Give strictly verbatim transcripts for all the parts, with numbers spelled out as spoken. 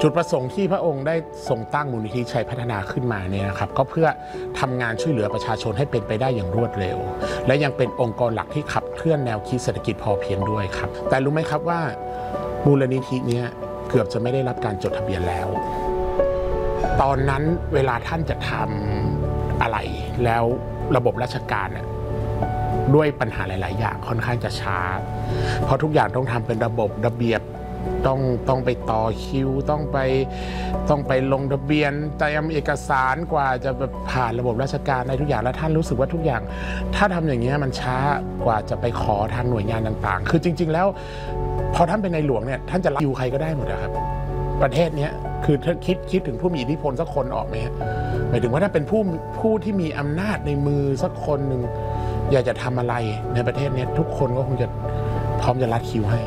จุดประสงค์ที่พระองค์ได้ทรงตั้งมูลนิธิชัยพัฒนาขึ้นมาเนี่ยนะครับก็เพื่อทำงานช่วยเหลือประชาชนให้เป็นไปได้อย่างรวดเร็วและยังเป็นองค์กรหลักที่ขับเคลื่อนแนวคิดเศรษฐกิจพอเพียงด้วยครับแต่รู้ไหมครับว่ามูลนิธินี้เกือบจะไม่ได้รับการจดทะเบียนแล้วตอนนั้นเวลาท่านจะทำอะไรแล้วระบบราชการเนี่ยด้วยปัญหาหลายๆอย่างค่อนข้างจะช้าเพราะทุกอย่างต้องทำเป็นระบบระเบียบต้องต้องไปต่อคิวต้องไปต้องไปลงทะเบียนเตรียมเอกสารกว่าจะผ่านระบบราชการในทุกอย่างแล้วท่านรู้สึกว่าทุกอย่างถ้าทำอย่างนี้มันช้ากว่าจะไปขอทางหน่วยงานต่างๆคือจริงๆแล้วพอท่านเป็นในหลวงเนี่ยท่านจะรับคิวใครก็ได้หมดนะครับประเทศนี้คือถ้าคิดคิดถึงผู้มีอิทธิพลสักคนออกไหมฮะหมายถึงว่าถ้าเป็นผู้ผู้ที่มีอำนาจในมือสักคนหนึ่งอยากจะทำอะไรในประเทศนี้ทุกคนก็คงจะพร้อมจะรัดคิวให้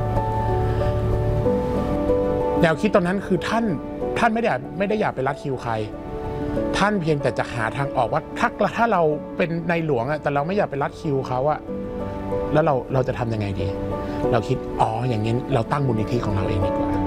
แนวคิดตอนนั้นคือท่านท่านไม่ได้ไม่ได้อยากไปรัดคิวใครท่านเพียงแต่จะหาทางออกว่าถ้าถ้าเราเป็นในหลวงอะแต่เราไม่อยากไปรัดคิวเขาอะแล้วเราเราจะทำยังไงดีเราคิดอ๋ออย่างนี้เราตั้งมูลนิธิของเราเองดีกว่า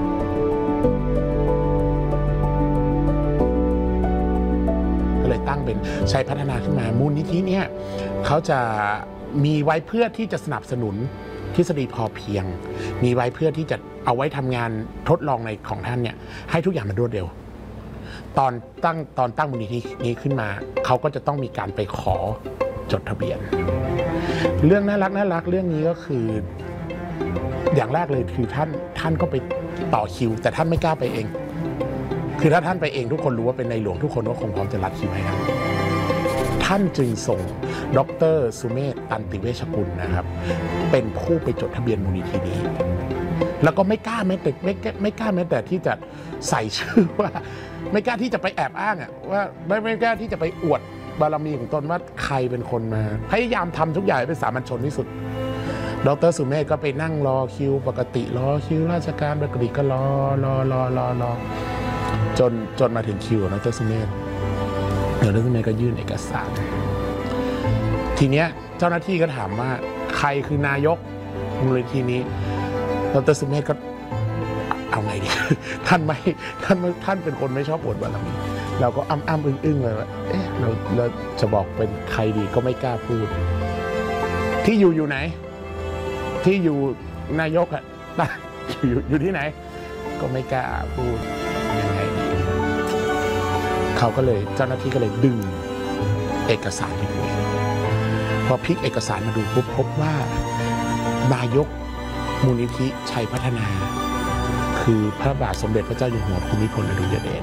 ก็เลยตั้งเป็นชัยพัฒนาขึ้นมามูลนิธิเนี่ยเขาจะมีไว้เพื่อที่จะสนับสนุนทฤษฎีพอเพียงมีไว้เพื่อที่จะเอาไว้ทำงานทดลองในของท่านเนี่ยให้ทุกอย่างมันรวดเร็วตอนตั้งตอนตั้งมูลนิธินี้ขึ้นมาเขาก็จะต้องมีการไปขอจดทะเบียนเรื่องน่ารักน่ารักเรื่องนี้ก็คืออย่างแรกเลยคือท่านท่านก็ไปต่อคิวแต่ท่านไม่กล้าไปเองคือถ้าท่านไปเองทุกคนรู้ว่าเป็นในหลวงทุกคนก็คงพร้อมจะรัดคิวให้ท่านท่านจึงส่งดร.สุเมธ ตันติเวชกุลนะครับเป็นผู้ไปจดทะเบียนมูลนิธินี้แล้วก็ไม่กล้าแม้แต่ไม่ไม่กล้าแม้แต่ที่จะใส่ชื่อว่าไม่กล้าที่จะไปแอบอ้างอ่ะว่าไม่ไม่กล้าที่จะไปอวดบารมีของตนว่าใครเป็นคนมาพยายามทำทุกอย่างให้เป็นสามัญชนที่สุดดร.สุเมธก็ไปนั่งรอคิวปกติรอคิวราชการปกติก็รอรอรอรอรอจนจนมาถึงคิวดร.สุเมธเดี๋ยวดร.สุเมธก็ยื่นเอกสารทีเนี้ยเจ้าหน้าที่ก็ถามว่าใครคือนายกมูลนิธินี้ดร.สุเมธก็เอาไงดีท่านไม่ท่านท่านเป็นคนไม่ชอบอวดบารมีเราก็อ้ำอ้ำอึ้งอึ้งเลยว่าเอ๊ะเราเราจะบอกเป็นใครดีก็ไม่กล้าพูดที่อยู่อยู่ไหนที่อยู่นายกอะอยู่อยู่ที่ไหนก็ไม่กล้าพูดยังไงดีเขาก็เลยเจ้าหน้าที่ก็เลยดึงเอกสารไปดูพอพลิกเอกสารมาดูปุ๊บพบว่านายกมูลนิธิชัยพัฒนาคือพระบาทสมเด็จพระเจ้าอยู่หัวภูมิพลอดุลยเดช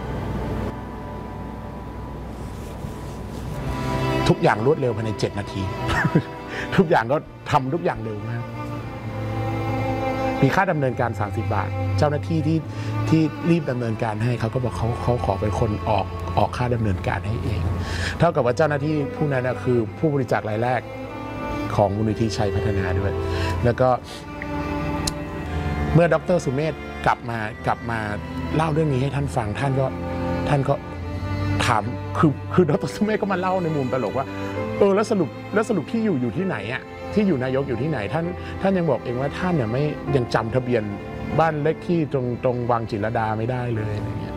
ทุกอย่างรวดเร็วภายในเจ็ดนาที ทุกอย่างก็ทำทุกอย่างเร็วมากมีค่าดำเนินการสามสิบบาทเจ้าหน้าที่ที่ที่รีบดำเนินการให้เขาก็บอกเขาเขาขอเป็นคนออกออกค่าดำเนินการให้เองเท่ากับว่าเจ้าหน้าที่ผู้นั้นคือผู้บริจาครายแรกของมูลนิธิชัยพัฒนาด้วยแล้วก็เมื่อดร.สุเมธกลับมากลับมาเล่าเรื่องนี้ให้ท่านฟังท่านก็ท่านก็ถามคือคือดร.สุเมธก็มาเล่าในมุมตลกว่าเออแล้วสรุปแล้วสรุปที่อยู่อยู่ที่ไหนอ่ะที่อยู่นายกอยู่ที่ไหนท่านท่านยังบอกเองว่าท่านเนี่ยไม่ยังจำทะเบียนบ้านเลขที่ตรงตรงวังจิตรลดาไม่ได้เลยอะไรเงี้ย